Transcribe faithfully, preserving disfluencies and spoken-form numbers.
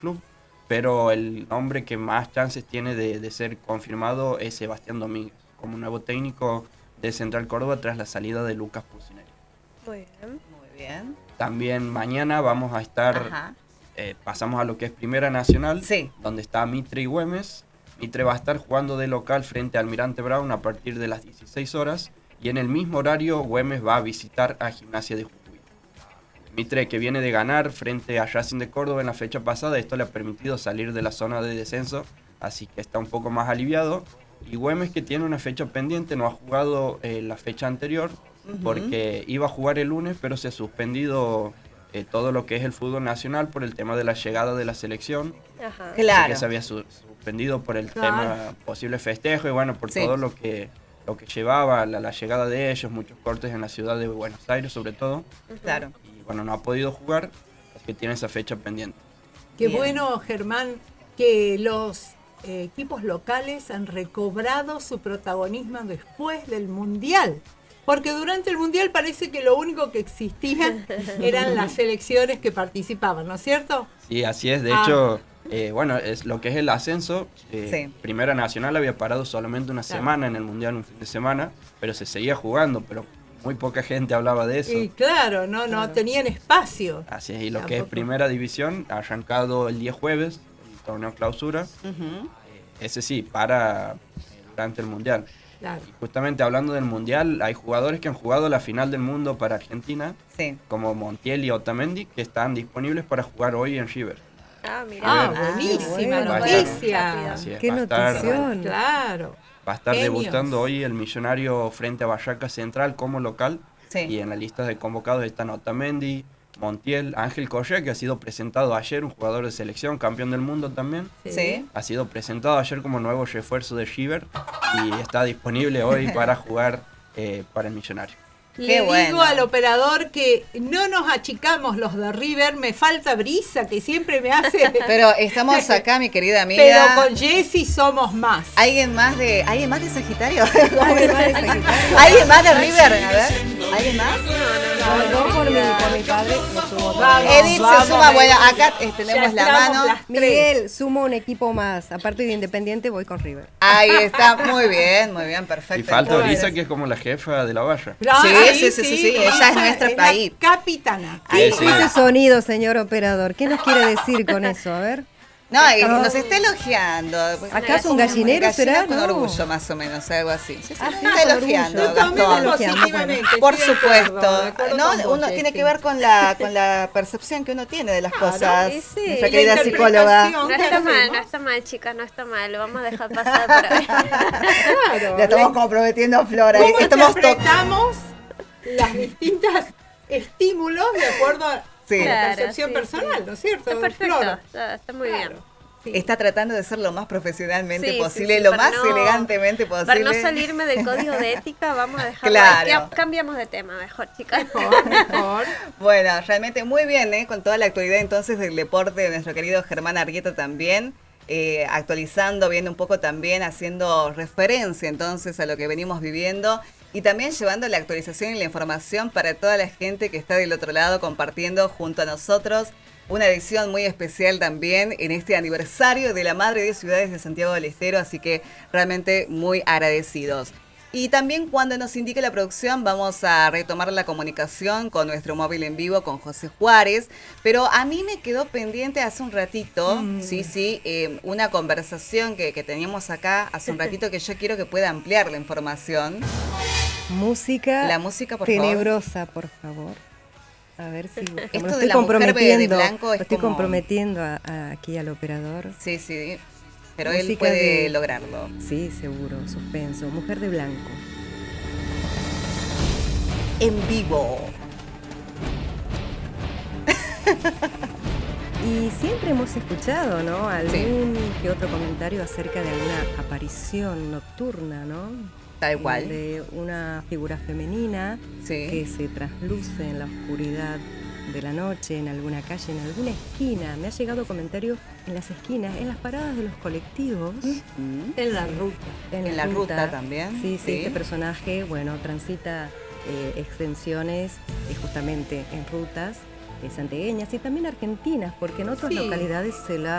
club, pero el nombre que más chances tiene de, de ser confirmado es Sebastián Domínguez, como nuevo técnico de Central Córdoba tras la salida de Lucas Pusineri. Muy bien. Muy bien. También mañana vamos a estar, eh, pasamos a lo que es Primera Nacional, sí. donde está Mitre y Güemes. Mitre va a estar jugando de local frente a Almirante Brown a partir de las dieciséis horas, y en el mismo horario Güemes va a visitar a Gimnasia de Jujuy. Mitre, que viene de ganar frente a Racing de Córdoba en la fecha pasada, esto le ha permitido salir de la zona de descenso, así que está un poco más aliviado. Y Güemes, que tiene una fecha pendiente, no ha jugado eh, la fecha anterior, uh-huh. porque iba a jugar el lunes, pero se ha suspendido eh, todo lo que es el fútbol nacional por el tema de la llegada de la selección. Ajá. Claro. Así que se había su- suspendido por el Claro. tema posible festejo y bueno, por Sí. todo lo que, lo que llevaba la, la llegada de ellos, muchos cortes en la ciudad de Buenos Aires sobre todo. Claro. Y bueno, no ha podido jugar, así que tiene esa fecha pendiente. Qué Bien. bueno, Germán, que los eh, equipos locales han recobrado su protagonismo después del Mundial. Porque durante el Mundial parece que lo único que existía eran las selecciones que participaban, ¿no es cierto? Sí, así es. De Ah. hecho, eh, bueno, es lo que es el ascenso. Eh, Sí. Primera Nacional había parado solamente una Claro. semana en el Mundial, un fin de semana, pero se seguía jugando, pero muy poca gente hablaba de eso. Y claro, no, no Claro. tenían espacio. Así es, y lo que es Tampoco. Primera División ha arrancado el día jueves, el torneo clausura. Uh-huh. Ese sí, para eh, durante el Mundial. Claro. Y justamente hablando del Mundial, hay jugadores que han jugado la final del mundo para Argentina, Sí. como Montiel y Otamendi, que están disponibles para jugar hoy en River. Ah, mira. Ah, Ah, buenísima bueno. noticia. Así es, Qué va a estar- notición. Claro. Va a estar Genios. debutando hoy el Millonario frente a Barraca Central como local. Sí. Y en la lista de convocados están Otamendi, Montiel, Ángel Correa, que ha sido presentado ayer, un jugador de selección, campeón del mundo también. Sí. Ha sido presentado ayer como nuevo refuerzo de River y está disponible hoy para jugar eh, para el Millonario. Qué Le bueno. digo al operador que no nos achicamos los de River, me falta Brisa, que siempre me hace... Pero estamos acá, mi querida amiga. Pero con Jessy somos más. ¿Alguien más de alguien más de Sagitario? ¿Alguien más de Sagitario? ¿Alguien más de River? A ver, ¿alguien más? No, no, por mi, por mi padre me sumo. Vamos, Edith vamos, se suma. Edith. Bueno, acá eh, tenemos Ya la estamos mano. las- Miguel, sumo un equipo más. Aparte de Independiente, voy con River. Ahí está, muy bien, muy bien, perfecto. Y falta Bueno. Brisa, que es como la jefa de la barra. Ah, Sí, sí, sí, sí, sí, ella Brisa es nuestra la país. capitana. Sí, sí. Ese sonido, señor operador, ¿qué nos quiere decir con eso? A ver. No, y nos está elogiando. ¿Acaso un gallinero Gallina será? con No. orgullo, más o menos, algo así. Sí, sí, Ah, nos sí, está con elogiando, orgullo. Yo Gastón. tomé positivamente. Por estoy de supuesto, acuerdo, de acuerdo ¿no? con vos, Uno tiene Jessy. que ver con la con la percepción que uno tiene de las Claro, cosas. sí, sí. Nuestra Y querida la psicóloga. interpretación. No ¿Qué está mal, hacemos? no está mal, chicas, no está mal. Lo vamos a dejar pasar por ahí. Claro. Ya estamos comprometiendo a Flora. ¿Cómo Estamos to- interpretamos las distintas estímulos de acuerdo a Sí. a la Claro, percepción sí, personal, sí. ¿no es cierto? Está perfecto, Flor? está, está muy bien. Sí. Está tratando de ser lo más profesionalmente Sí, sí, posible, sí, lo para más no- elegantemente posible. Para no salirme del código de ética, vamos a dejarlo Claro. ahí. Que- Cambiamos de tema, mejor, chicas. Mejor, mejor. Bueno, realmente muy bien, ¿eh? Con toda la actualidad entonces del deporte de nuestro querido Germán Arrieta también, eh, actualizando, viendo un poco también, haciendo referencia entonces a lo que venimos viviendo y también llevando la actualización y la información para toda la gente que está del otro lado compartiendo junto a nosotros una edición muy especial también en este aniversario de la Madre de Ciudades de Santiago del Estero, así que realmente muy agradecidos. Y también cuando nos indique la producción vamos a retomar la comunicación con nuestro móvil en vivo con José Juárez, pero a mí me quedó pendiente hace un ratito, Mm. sí, sí, eh, una conversación que, que teníamos acá hace un ratito que yo quiero que pueda ampliar la información. Música La música, por favor. tenebrosa, por favor. A ver si me Esto lo de estoy la mujer de comprometiendo. blanco Lo es estoy como- comprometiendo a- a- aquí al operador. Sí, sí, pero él Música puede de- lograrlo. Sí, seguro, suspenso. Mujer de blanco. En vivo. Y siempre hemos escuchado, ¿no? Algún que otro comentario acerca de alguna aparición nocturna, ¿no? Tal cual. De una figura femenina Sí. que se trasluce en la oscuridad de la noche, en alguna calle, en alguna esquina. Me ha llegado comentario en las esquinas, en las paradas de los colectivos. Mm. En la ruta. En la ruta también, Sí, sí, sí. este personaje, bueno, transita eh, extensiones eh, justamente en rutas eh, santiagueñas y también argentinas, porque en otras Sí. localidades se la